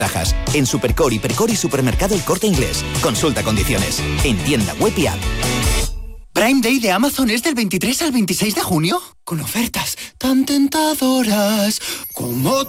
En Supercore, Hipercore y Supermercado El Corte Inglés. Consulta condiciones. En tienda web y app. ¿Prime Day de Amazon es del 23 al 26 de junio? Con ofertas tan tentadoras como